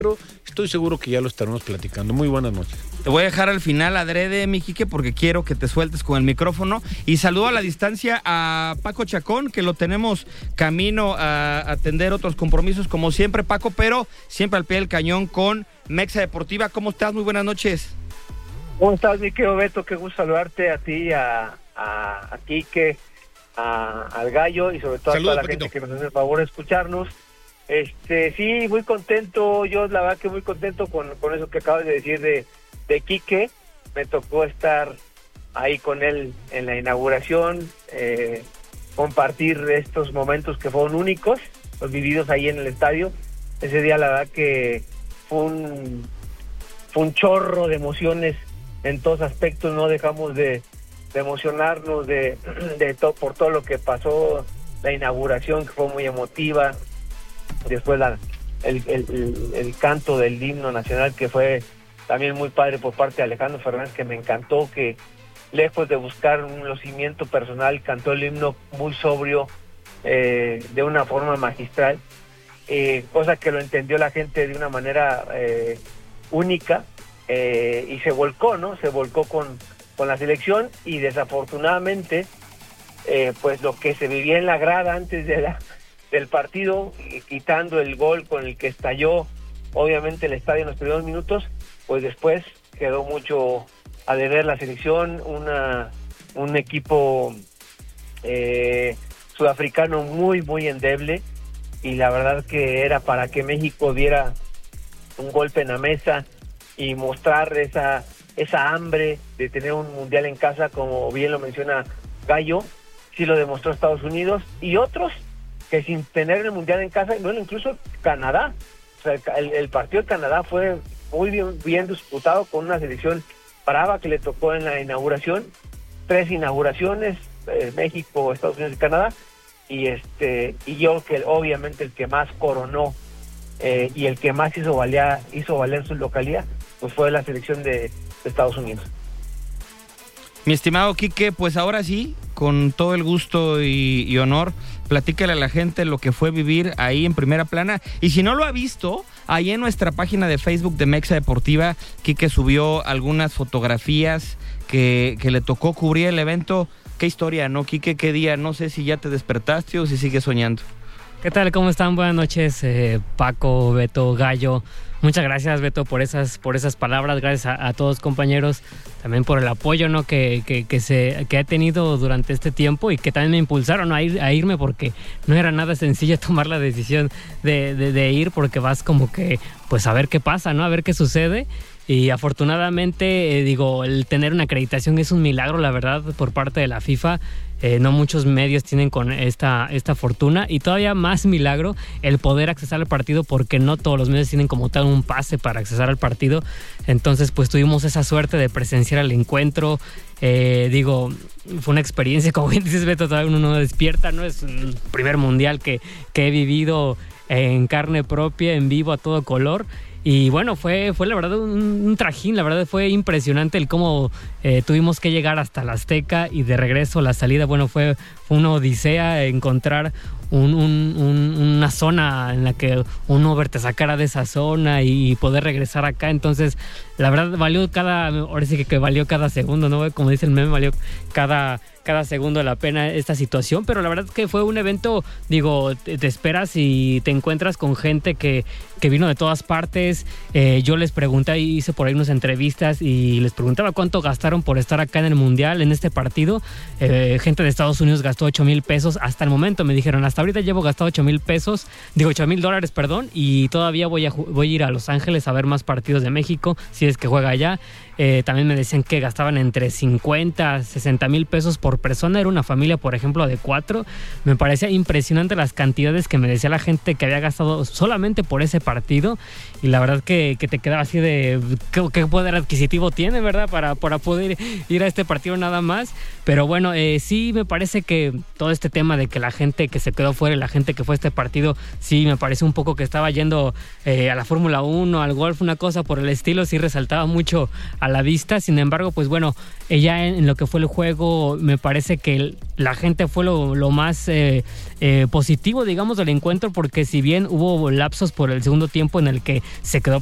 pero estoy seguro que ya lo estaremos platicando. Muy buenas noches. Te voy a dejar al final adrede, mi Quique, porque quiero que te sueltes con el micrófono. Y saludo a la distancia a Paco Chacón, que lo tenemos camino a atender otros compromisos, como siempre, Paco, pero siempre al pie del cañón con Mexa Deportiva. ¿Cómo estás? Muy buenas noches. ¿Cómo estás, mi querido Beto? Qué gusto saludarte a ti, a Quique, al Gallo y sobre todo Saludos, a toda la Paquito. gente que nos hace el favor de escucharnos. Sí, muy contento, yo la verdad que muy contento con eso que acabas de decir de Quique. Me tocó estar ahí con él en la inauguración, compartir estos momentos que fueron únicos, los vividos ahí en el estadio. Ese día la verdad que fue un chorro de emociones en todos aspectos, no dejamos de emocionarnos por todo lo que pasó, la inauguración que fue muy emotiva, después el canto del himno nacional que fue también muy padre por parte de Alejandro Fernández, que me encantó, que lejos de buscar un lucimiento personal, cantó el himno muy sobrio, de una forma magistral, cosa que lo entendió la gente de una manera única, y se volcó, ¿no? Se volcó con la selección, y desafortunadamente pues lo que se vivía en la grada antes del partido, quitando el gol con el que estalló obviamente el estadio en los primeros minutos, pues después quedó mucho a deber la selección, un equipo sudafricano muy muy endeble, y la verdad que era para que México diera un golpe en la mesa y mostrar esa hambre de tener un mundial en casa, como bien lo menciona Gallo. Sí lo demostró Estados Unidos y otros que sin tener el mundial en casa, bueno, incluso Canadá, o sea, el partido de Canadá fue muy bien disputado, con una selección brava que le tocó en la inauguración, 3 inauguraciones, México, Estados Unidos y Canadá, y yo que obviamente el que más coronó y el que más hizo valer su localidad, pues fue la selección de Estados Unidos. Mi estimado Quique, pues ahora sí, con todo el gusto y honor, platícale a la gente lo que fue vivir ahí en primera plana. Y si no lo ha visto, ahí en nuestra página de Facebook de Mexa Deportiva, Quique subió algunas fotografías que le tocó cubrir el evento. Qué historia, ¿no, Quique? Qué día. No sé si ya te despertaste o si sigues soñando. ¿Qué tal? ¿Cómo están? Buenas noches, Paco, Beto, Gallo. Muchas gracias, Beto, por esas palabras. Gracias a todos, compañeros, también por el apoyo, ¿no? que he tenido durante este tiempo, y que también me impulsaron, ¿no? a irme, porque no era nada sencillo tomar la decisión de ir, porque vas como que pues a ver qué pasa, ¿no? A ver qué sucede. Y afortunadamente, el tener una acreditación es un milagro, la verdad, por parte de la FIFA. No muchos medios tienen con esta fortuna, y todavía más milagro el poder accesar al partido, porque no todos los medios tienen como tal un pase para accesar al partido. Entonces pues tuvimos esa suerte de presenciar el encuentro. Fue una experiencia, como bien dices, Beto, todavía uno no despierta, ¿no? Es un primer mundial que he vivido en carne propia, en vivo, a todo color. Y bueno, fue la verdad un trajín, la verdad fue impresionante el cómo tuvimos que llegar hasta la Azteca, y de regreso la salida, bueno, fue una odisea encontrar una zona en la que un Uber te sacara de esa zona y poder regresar acá. Entonces la verdad valió ahora sí que valió cada segundo, ¿no? Como dice el meme, valió cada segundo la pena esta situación. Pero la verdad es que fue un evento, te esperas y te encuentras con gente que vino de todas partes. Yo les pregunté, hice por ahí unas entrevistas y les preguntaba cuánto gastaron por estar acá en el Mundial, en este partido. Gente de Estados Unidos gastó $8,000 hasta el momento, me dijeron. Hasta ahorita llevo gastado $8,000, perdón, y todavía voy a ir a Los Ángeles a ver más partidos de México, si es que juega allá. También me decían que gastaban entre $50,000, $60,000 por persona. Era una familia, por ejemplo, de 4. Me parecía impresionante las cantidades que me decía la gente que había gastado solamente por ese partido. Y la verdad que te quedaba así de qué poder adquisitivo tiene, ¿verdad? Para poder ir a este partido nada más. Pero bueno, sí me parece que todo este tema de que la gente que se quedó fuera y la gente que fue a este partido, sí me parece un poco que estaba yendo a la Fórmula 1, al golf, una cosa por el estilo. Sí resaltaba mucho a la vista. Sin embargo, pues bueno, ya en lo que fue el juego, me parece que la gente fue lo más positivo, digamos, del encuentro, porque si bien hubo lapsos por el segundo tiempo en el que se quedó